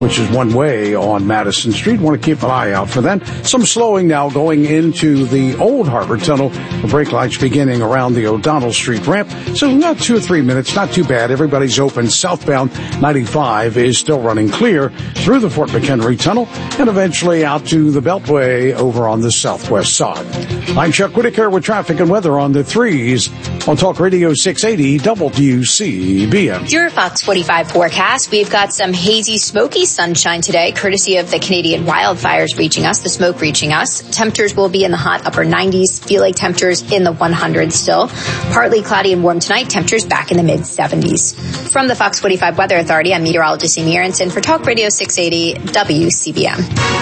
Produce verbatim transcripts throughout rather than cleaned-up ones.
which is one way on Madison Street. Want to keep an eye out for that. Some slowing now going into the Old Harbor Tunnel. The brake lights beginning around the O'Donnell Street ramp. So not two or three minutes, not too bad. Everybody's open. Southbound ninety-five is still running clear through the Fort McHenry Tunnel and eventually out to the Beltway over on the southwest side. I'm Chuck Whitaker with traffic and weather on the threes on Talk Radio six eighty W C B M. Your Fox forty-five forecast. We've got some hazy, smoky sunshine today, courtesy of the Canadian wildfires reaching us, the smoke reaching us. Temperatures will be in the hot upper nineties, feeling temperatures in the hundreds still. Partly cloudy and warm tonight, temperatures back in the mid seventies. From the Fox forty-five Weather Authority, I'm meteorologist Amy Aronson for Talk Radio six eighty W C B M.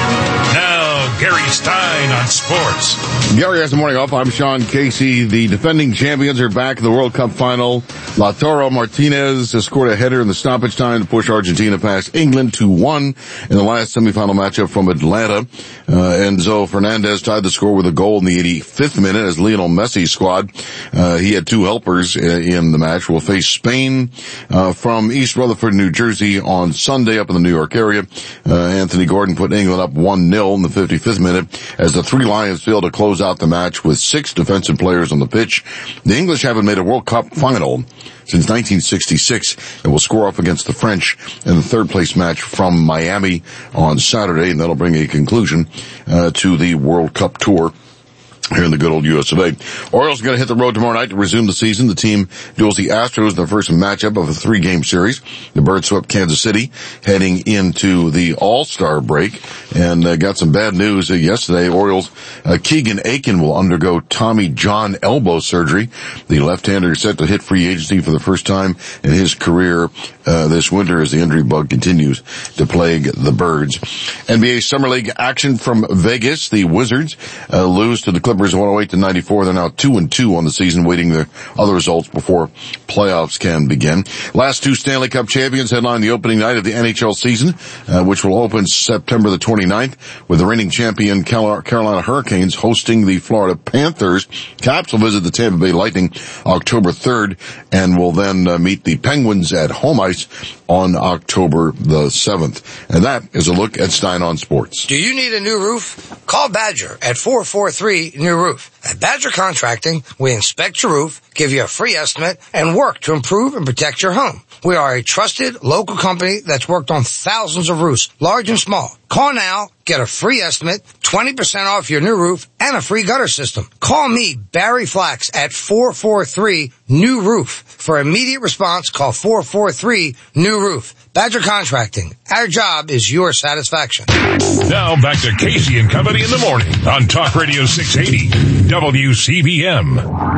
Now, Gary Stein on sports. Gary has the morning off. I'm Sean Casey. The defending champions are back in the World Cup final. Lautaro Martinez has scored a header in the stoppage time to push Argentina past England two one in the last semifinal matchup from Atlanta. Uh, Enzo Fernandez tied the score with a goal in the eighty-fifth minute as Lionel Messi's squad. Uh, he had two helpers in the match. Will face Spain uh, from East Rutherford, New Jersey on Sunday up in the New York area. Uh, Anthony Gordon put England up one nil in the fifty-fifth minute as the Three Lions failed to close out the match with six defensive players on the pitch. The English haven't made a World Cup final since nineteen sixty-six and will score off against the French in the third place match from Miami on Saturday, and that'll bring a conclusion uh, to the World Cup tour here in the good old U S of A. Orioles are going to hit the road tomorrow night to resume the season. The team duels the Astros in their first matchup of a three-game series. The Birds swept Kansas City heading into the All-Star break and uh, got some bad news uh, yesterday. Orioles uh, Keegan Aiken will undergo Tommy John elbow surgery. The left-hander is set to hit free agency for the first time in his career uh, this winter as the injury bug continues to plague the Birds. N B A Summer League action from Vegas. The Wizards uh, lose to the Clippers one oh eight to ninety-four. They're now two and two on the season, waiting their other results before playoffs can begin. Last two Stanley Cup champions headline the opening night of the N H L season, uh, which will open September the twenty-ninth with the reigning champion Carolina Hurricanes hosting the Florida Panthers. Caps will visit the Tampa Bay Lightning October third and will then uh, meet the Penguins at home ice on October the seventh. And that is a look at Stein on Sports. Do you need a new roof? Call Badger at four four three New Roof. At Badger Contracting, we inspect your roof, give you a free estimate, and work to improve and protect your home. We are a trusted local company that's worked on thousands of roofs, large and small. Call now, get a free estimate, twenty percent off your new roof, and a free gutter system. Call me, Barry Flax, at four four three New Roof. For immediate response, call four four three New Roof. Badger Contracting. Our job is your satisfaction. Now back to Casey and Company in the morning on Talk Radio six eighty W C B M.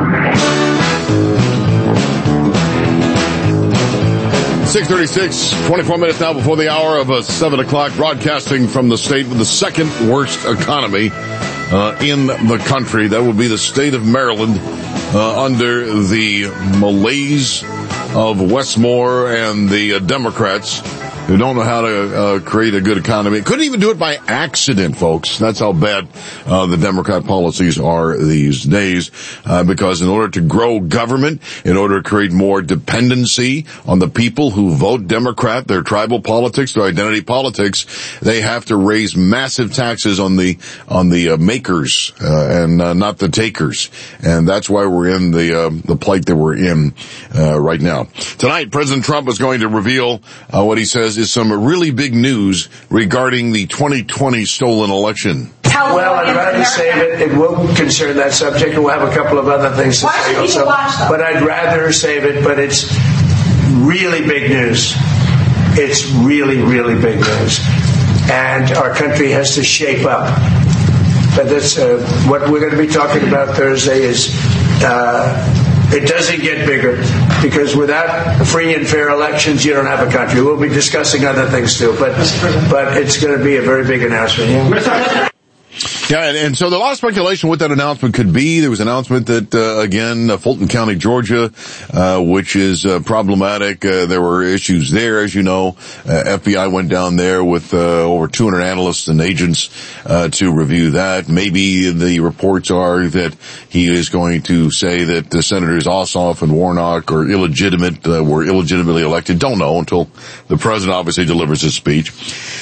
six thirty-six, twenty-four minutes now before the hour of uh, seven o'clock, broadcasting from the state with the second worst economy uh, in the country. That would be the state of Maryland uh, under the malaise of Westmore and the uh, Democrats who don't know how to uh, create a good economy. Couldn't even do it by accident, folks. That's how bad uh, the Democrat policies are these days. Uh, because in order to grow government, in order to create more dependency on the people who vote Democrat, their tribal politics, their identity politics, they have to raise massive taxes on the on the uh, makers uh, and uh, not the takers. And that's why we're in the uh, the plight that we're in uh, right now. Tonight, President Trump is going to reveal uh, what he says is some really big news regarding the twenty twenty stolen election. Well, I'd rather save it. It will concern that subject, and we'll have a couple of other things to say also. But I'd rather save it, but it's really big news. It's really, really big news. And our country has to shape up. But that's uh, what we're going to be talking about Thursday is... Uh, It doesn't get bigger, because without free and fair elections, you don't have a country. We'll be discussing other things too, but but it's going to be a very big announcement. Yeah. Yeah, and, and so there's a lot of speculation what that announcement could be. There was an announcement that, uh, again, uh, Fulton County, Georgia, uh, which is uh, problematic. Uh, there were issues there, as you know. Uh, F B I went down there with uh, over two hundred analysts and agents uh, to review that. Maybe the reports are that he is going to say that the Senators Ossoff and Warnock are illegitimate, uh, were illegitimately elected. Don't know until the president obviously delivers his speech.